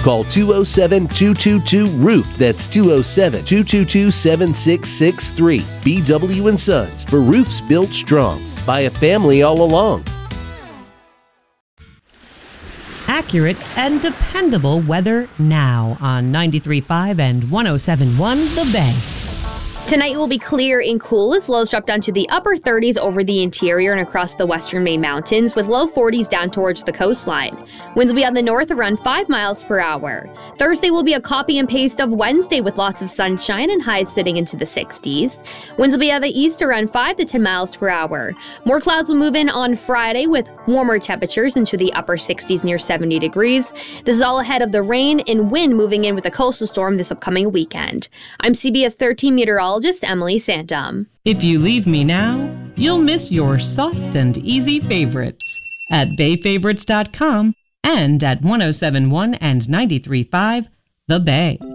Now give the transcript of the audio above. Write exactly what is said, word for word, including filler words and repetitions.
Call two oh seven, two two two, roof. That's two oh seven, two two two, seven six six three. B W and Sons, for roofs built strong by a family all along. Accurate and dependable weather now on ninety-three point five and one oh seven point one The Bay. Tonight will be clear and cool as lows drop down to the upper thirties over the interior and across the western Maine mountains, with low forties down towards the coastline. Winds will be on the north around five miles per hour. Thursday will be a copy and paste of Wednesday with lots of sunshine and highs sitting into the sixties. Winds will be out of the east around five to ten miles per hour. More clouds will move in on Friday with warmer temperatures into the upper sixties near seventy degrees. This is all ahead of the rain and wind moving in with a coastal storm this upcoming weekend. I'm C B S thirteen meteorologist Emily Santum. If you leave me now, you'll miss your soft and easy favorites at bay favorites dot com and at one oh seven point one and ninety-three point five The Bay.